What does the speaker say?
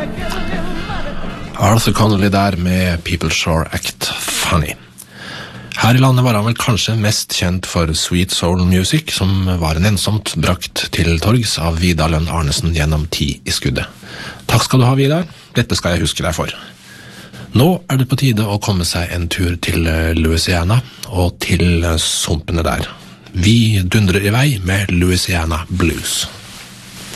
Arthur Connolly der med People Sure Act Funny. Her i landet var han vel kanskje mest kjent for Sweet Soul Music, som var ensomt brakt til torgs av Vidar Lønn Arnesen gjennom 10 i skuddet. Takk skal du ha, Vidar. Dette skal jeg huske deg for. Nå er det på tide å komme seg en tur til Louisiana og til sumpene der. Vi dundrer i vei med Louisiana Blues.